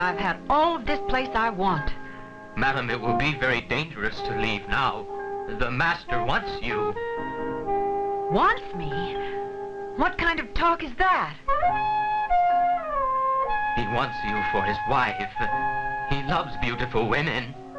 I've had all of this place I want. Madam, it will be very dangerous to leave now. The master wants you. Wants me? What kind of talk is that? He wants you for his wife. He loves beautiful women.